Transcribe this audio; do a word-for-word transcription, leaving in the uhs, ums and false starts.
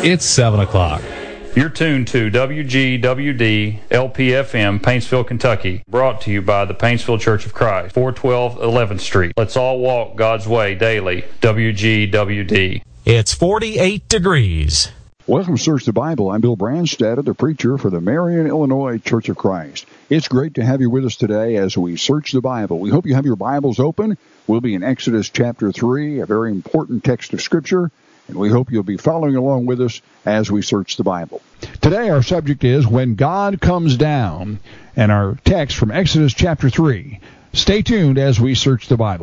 It's seven o'clock. You're tuned to W G W D L P F M, Paintsville, Kentucky. Brought to you by the Paintsville Church of Christ, four twelve eleventh Street. Let's all walk God's way daily. W G W D. It's forty-eight degrees. Welcome to Search the Bible. I'm Bill Brandstad, the preacher for the Marion, Illinois Church of Christ. It's great to have you with us today as we search the Bible. We hope you have your Bibles open. We'll be in Exodus chapter three, a very important text of Scripture, and we hope you'll be following along with us as we search the Bible. Today our subject is When God Comes Down, and our text from Exodus chapter three. Stay tuned as we search the Bible.